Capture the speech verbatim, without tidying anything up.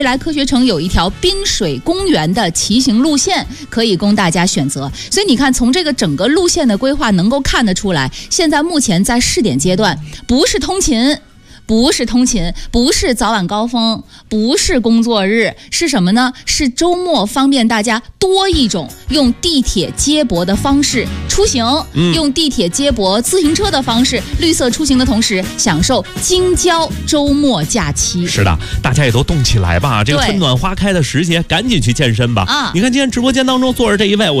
未来科学城有一条滨水公园的骑行路线可以供大家选择，所以你看，从这个整个路线的规划能够看得出来，现在目前在试点阶段，不是通勤。不是通勤，不是早晚高峰，不是工作日，是什么呢？是周末，方便大家多一种用地铁接驳的方式出行，嗯、用地铁接驳自行车的方式，绿色出行的同时，享受京郊周末假期。 是的，大家也都动起来吧！这个春暖花开的时节，赶紧去健身吧！啊，你看今天直播间当中坐着这一位，我。